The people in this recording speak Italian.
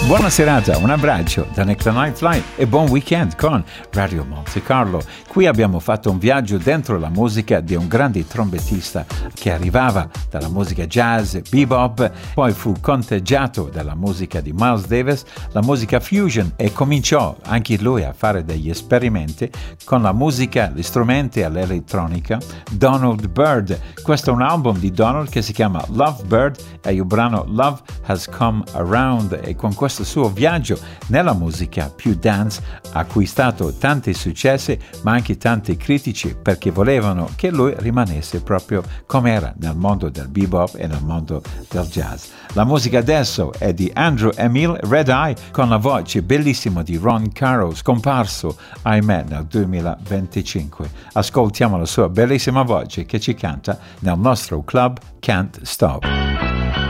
Buona serata, un abbraccio da Nick the Nightfly e buon weekend con Radio Monte Carlo. Qui abbiamo fatto un viaggio dentro la musica di un grande trombettista che arrivava dalla musica jazz, bebop, poi fu contagiato dalla musica di Miles Davis, la musica fusion, e cominciò anche lui a fare degli esperimenti con la musica, gli strumenti e l'elettronica. Donald Byrd, questo è un album di Donald che si chiama Love Bird e il brano Love Has Come Around, e con questo suo viaggio nella musica più dance ha acquistato tanti successi ma anche tanti critici, perché volevano che lui rimanesse proprio come era nel mondo del bebop e nel mondo del jazz. La musica adesso è di Andrew Emile Red Eye con la voce bellissima di Ron Caro, scomparso ahimè nel 2025. Ascoltiamo la sua bellissima voce che ci canta nel nostro club Can't Stop.